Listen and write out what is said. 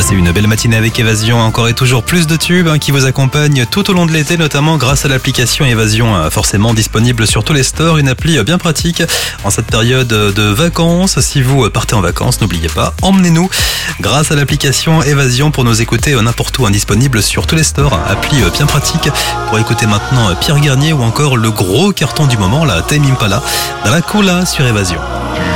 Passez une belle matinée avec Évasion, encore et toujours plus de tubes qui vous accompagnent tout au long de l'été, notamment grâce à l'application Évasion, forcément disponible sur tous les stores, une appli bien pratique en cette période de vacances. Si vous partez en vacances, n'oubliez pas, emmenez-nous grâce à l'application Évasion pour nous écouter n'importe où, disponible sur tous les stores, appli bien pratique pour écouter maintenant Pierre Garnier ou encore le gros carton du moment, la Tame Impala, dans la cola sur Évasion.